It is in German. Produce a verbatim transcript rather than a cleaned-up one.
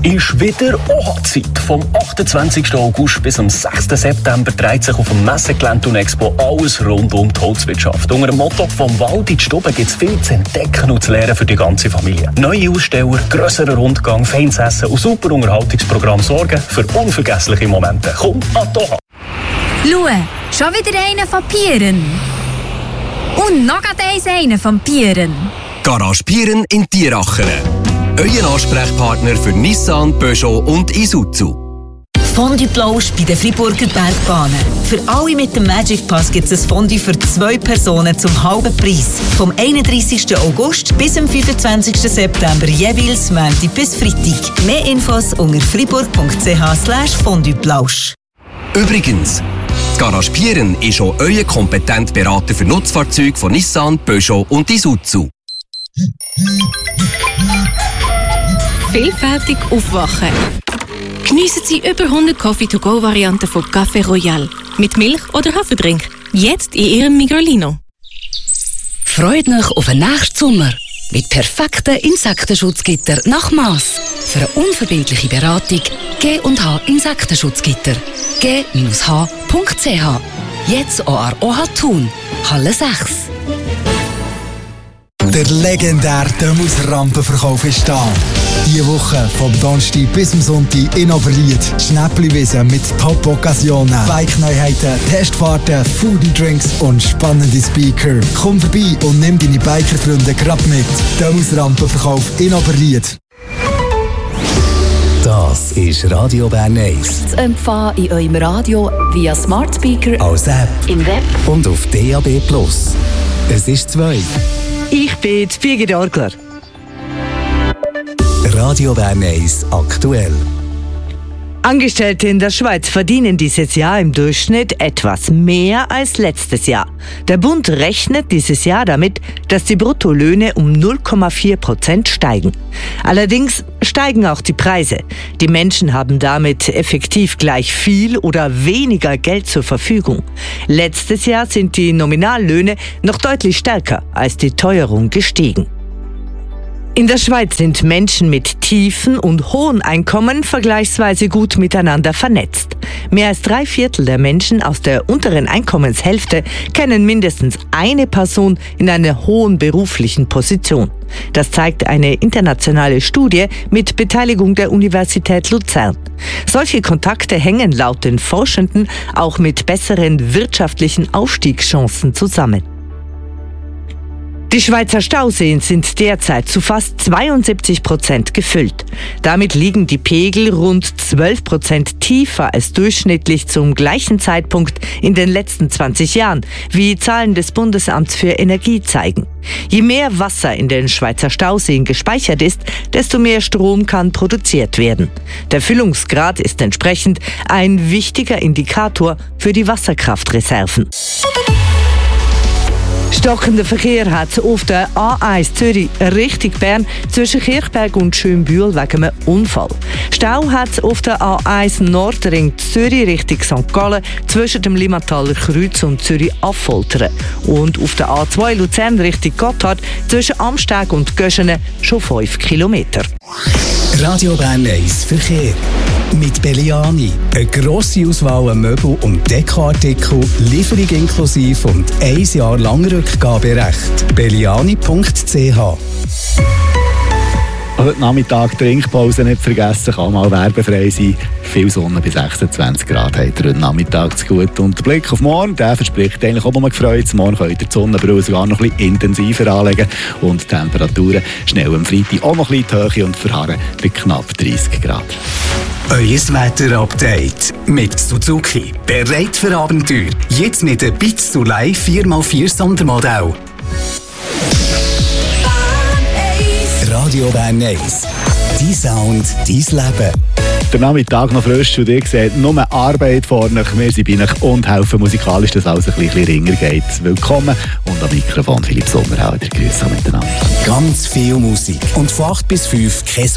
ist wieder O H A-Zeit. Vom achtundzwanzigsten August bis am sechsten September dreht sich auf dem Messegelände und Expo alles rund um die Holzwirtschaft. Unter dem Motto «Vom Wald in die Stube» gibt es viel zu entdecken und zu lernen für die ganze Familie. Neue Aussteller, grösserer Rundgang, feines Essen und super Unterhaltungsprogramm sorgen für unvergessliche Momente. Komm an die O H A! Schau, schon wieder einer von Pieren. Und noch eins einer von Pieren. Garage Pieren in Tieracheren. Euer Ansprechpartner für Nissan, Peugeot und Isuzu. Fondue Plausch bei den Friburger Bergbahnen. Für alle mit dem Magic Pass gibt es ein Fondue für zwei Personen zum halben Preis. Vom einunddreissigsten August bis zum fünfundzwanzigsten September jeweils Montag bis Freitag. Mehr Infos unter fribourg.ch slash Fondue-Plausch. Übrigens, das Garage Pieren ist auch euer kompetenter Berater für Nutzfahrzeuge von Nissan, Peugeot und Isuzu. Vielfältig aufwachen. Geniessen Sie über hundert Coffee-to-go-Varianten von Café Royal. Mit Milch oder Haferdrink. Jetzt in Ihrem Migros. Freut euch auf den nächsten Sommer. Mit perfekten Insektenschutzgitter nach Mass. Für eine unverbindliche Beratung G und H Insektenschutzgitter. G H punkt c h. Jetzt auch an O H Thun. Halle sechs. Der legendäre Dömus-Rampenverkauf ist da. Diese Woche vom Donnerstag bis zum Sonntag in Oberlied. Schnäppli-Wiese mit Top-Occasionen, Bike-Neuheiten, Testfahrten, Foodie-Drinks und spannende Speaker. Komm vorbei und nimm deine Biker-Freunde grad mit. Dömus-Rampenverkauf in Oberlied. Das ist Radio Bern eins. Zu empfangen in eurem Radio via Smart Speaker, als App, im Web und auf D A B plus. Es ist zwei. Ich bin Birgit Orgler. Radio Bern eins aktuell. Angestellte in der Schweiz verdienen dieses Jahr im Durchschnitt etwas mehr als letztes Jahr. Der Bund rechnet dieses Jahr damit, dass die Bruttolöhne um null Komma vier Prozent steigen. Allerdings steigen auch die Preise. Die Menschen haben damit effektiv gleich viel oder weniger Geld zur Verfügung. Letztes Jahr sind die Nominallöhne noch deutlich stärker als die Teuerung gestiegen. In der Schweiz sind Menschen mit tiefen und hohen Einkommen vergleichsweise gut miteinander vernetzt. Mehr als drei Viertel der Menschen aus der unteren Einkommenshälfte kennen mindestens eine Person in einer hohen beruflichen Position. Das zeigt eine internationale Studie mit Beteiligung der Universität Luzern. Solche Kontakte hängen laut den Forschenden auch mit besseren wirtschaftlichen Aufstiegschancen zusammen. Die Schweizer Stauseen sind derzeit zu fast zweiundsiebzig Prozent gefüllt. Damit liegen die Pegel rund zwölf Prozent tiefer als durchschnittlich zum gleichen Zeitpunkt in den letzten zwanzig Jahren, wie Zahlen des Bundesamts für Energie zeigen. Je mehr Wasser in den Schweizer Stauseen gespeichert ist, desto mehr Strom kann produziert werden. Der Füllungsgrad ist entsprechend ein wichtiger Indikator für die Wasserkraftreserven. Stockender Verkehr hat auf der A eins Zürich Richtung Bern zwischen Kirchberg und Schönbühl wegen einem Unfall. Stau hat auf der A eins Nordring Zürich Richtung Sankt Gallen zwischen dem Limmataler Kreuz und Zürich-Affoltern. Und auf der A zwei Luzern Richtung Gotthard zwischen Amsteg und Göschene schon fünf Kilometer. Radio Bern eins Verkehr. Mit Belliani. Eine grosse Auswahl an Möbel- und Dekoartikel, Lieferung inklusive und ein Jahr lang Rückgaberecht. belliani punkt c h. Heute Nachmittag Trinkpause nicht vergessen, kann mal werbefrei sein. Viel Sonne bis sechsundzwanzig Grad hat er heute Nachmittag zu gut. Und der Blick auf morgen, der verspricht eigentlich auch mal gefreut. Morgen könnt ihr die Sonnenbrille sogar noch ein bisschen intensiver anlegen und die Temperaturen schnell am Freitag auch noch ein bisschen in die Höhe und verharren bei knapp dreißig Grad. Euer Wetter-Update mit Suzuki. Bereit für Abenteuer. Jetzt mit dem Bitz Soleil vier mal vier Sondermodell. Radio Bern eins. Dein Sound, dein Leben. Der Nachmittag noch frisch und ihr seht nur Arbeit vor euch. Wir sind bei euch und helfen musikalisch, dass alles ein bisschen ringer geht. Willkommen und am Mikrofon Philipp Sommerhalder. Grüße miteinander. Ganz viel Musik und von acht bis fünf kein